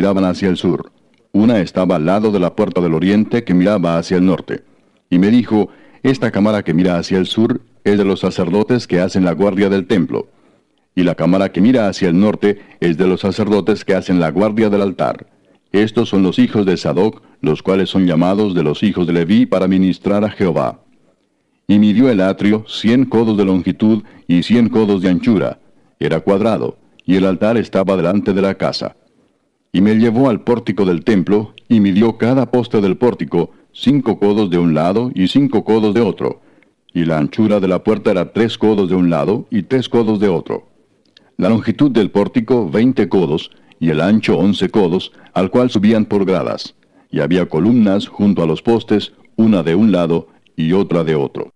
miraban hacia el sur. Una estaba al lado de la puerta del oriente que miraba hacia el norte. Y me dijo, esta cámara que mira hacia el sur es de los sacerdotes que hacen la guardia del templo. Y la cámara que mira hacia el norte es de los sacerdotes que hacen la guardia del altar. Estos son los hijos de Sadoc, los cuales son llamados de los hijos de Leví para ministrar a Jehová. Y midió el atrio 100 codos de longitud y 100 codos de anchura. Era cuadrado, y el altar estaba delante de la casa. Y me llevó al pórtico del templo, y midió cada poste del pórtico 5 codos de un lado y 5 codos de otro. Y la anchura de la puerta era 3 codos de un lado y 3 codos de otro. La longitud del pórtico 20 codos, y el ancho 11 codos, al cual subían por gradas. Y había columnas junto a los postes, una de un lado y otra de otro.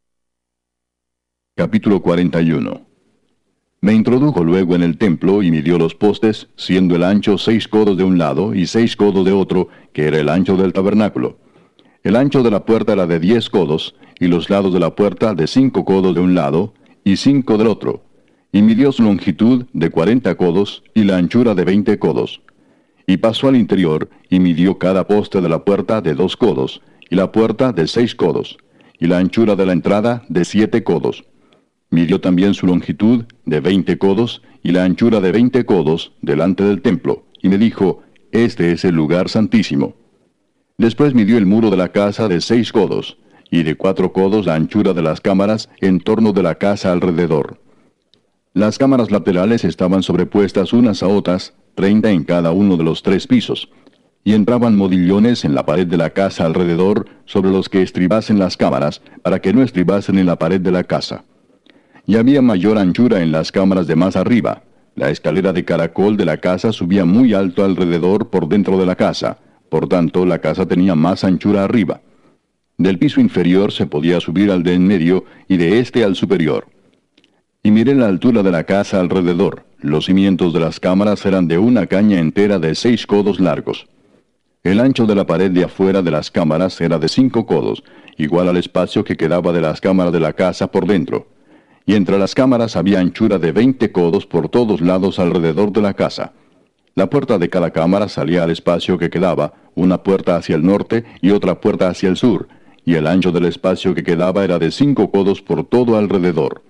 Capítulo 41. Me introdujo luego en el templo y midió los postes, siendo el ancho 6 codos de un lado y 6 codos de otro, que era el ancho del tabernáculo. El ancho de la puerta era de 10 codos, y los lados de la puerta de 5 codos de un lado y 5 del otro. Y midió su longitud de 40 codos y la anchura de 20 codos. Y pasó al interior y midió cada poste de la puerta de 2 codos, y la puerta de 6 codos, y la anchura de la entrada de 7 codos. Midió también su longitud de 20 codos y la anchura de 20 codos delante del templo, y me dijo, este es el lugar santísimo. Después midió el muro de la casa de 6 codos, y de 4 codos la anchura de las cámaras en torno de la casa alrededor. Las cámaras laterales estaban sobrepuestas unas a otras, 30 en cada uno de los 3 pisos, y entraban modillones en la pared de la casa alrededor sobre los que estribasen las cámaras, para que no estribasen en la pared de la casa. Y había mayor anchura en las cámaras de más arriba. La escalera de caracol de la casa subía muy alto alrededor por dentro de la casa, por tanto la casa tenía más anchura arriba. Del piso inferior se podía subir al de en medio y de este al superior. Y miré la altura de la casa alrededor. Los cimientos de las cámaras eran de una caña entera de 6 codos largos. El ancho de la pared de afuera de las cámaras era de 5 codos, igual al espacio que quedaba de las cámaras de la casa por dentro. Y entre las cámaras había anchura de 20 codos por todos lados alrededor de la casa. La puerta de cada cámara salía al espacio que quedaba, una puerta hacia el norte y otra puerta hacia el sur, y el ancho del espacio que quedaba era de 5 codos por todo alrededor.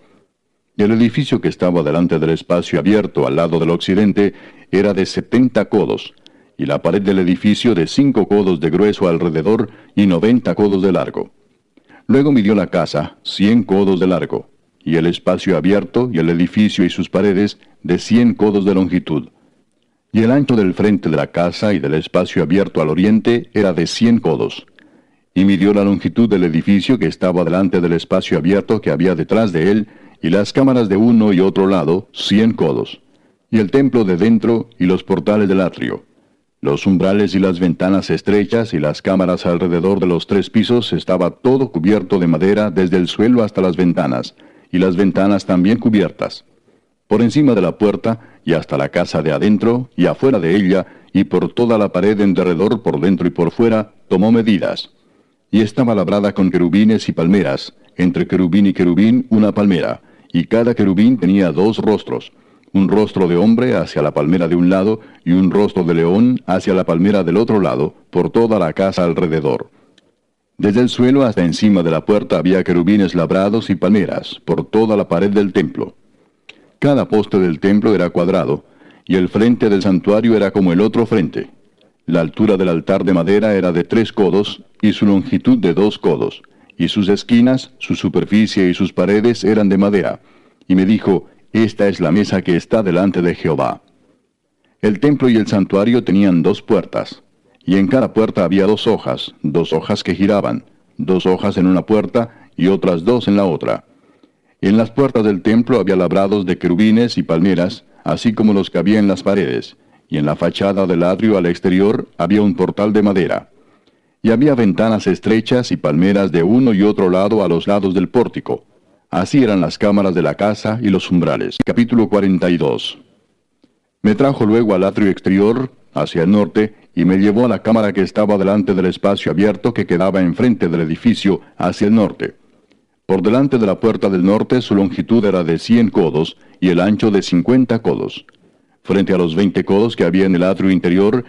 Y el edificio que estaba delante del espacio abierto al lado del occidente era de 70 codos, y la pared del edificio de 5 codos de grueso alrededor y 90 codos de largo. Luego midió la casa 100 codos de largo, y el espacio abierto y el edificio y sus paredes de 100 codos de longitud. Y el ancho del frente de la casa y del espacio abierto al oriente era de 100 codos. Y midió la longitud del edificio que estaba delante del espacio abierto que había detrás de él, y las cámaras de uno y otro lado, 100 codos. Y el templo de dentro y los portales del atrio. Los umbrales y las ventanas estrechas y las cámaras alrededor de los 3 pisos estaba todo cubierto de madera desde el suelo hasta las ventanas, y las ventanas también cubiertas. Por encima de la puerta, y hasta la casa de adentro, y afuera de ella, y por toda la pared en derredor por dentro y por fuera, tomó medidas. Y estaba labrada con querubines y palmeras, entre querubín y querubín una palmera, y cada querubín tenía 2 rostros, un rostro de hombre hacia la palmera de un lado, y un rostro de león hacia la palmera del otro lado, por toda la casa alrededor. Desde el suelo hasta encima de la puerta había querubines labrados y palmeras, por toda la pared del templo. Cada poste del templo era cuadrado, y el frente del santuario era como el otro frente. La altura del altar de madera era de 3 codos, y su longitud de 2 codos, y sus esquinas, su superficie y sus paredes eran de madera. Y me dijo, esta es la mesa que está delante de Jehová. El templo y el santuario tenían 2 puertas, y en cada puerta había 2 hojas que giraban, 2 hojas en una puerta y otras 2 en la otra. En las puertas del templo había labrados de querubines y palmeras, así como los que había en las paredes, y en la fachada del atrio al exterior había un portal de madera. Y había ventanas estrechas y palmeras de uno y otro lado a los lados del pórtico. Así eran las cámaras de la casa y los umbrales. Capítulo 42. Me trajo luego al atrio exterior, hacia el norte, y me llevó a la cámara que estaba delante del espacio abierto que quedaba enfrente del edificio, hacia el norte. Por delante de la puerta del norte su longitud era de 100 codos, y el ancho de 50 codos. Frente a los 20 codos que había en el atrio interior,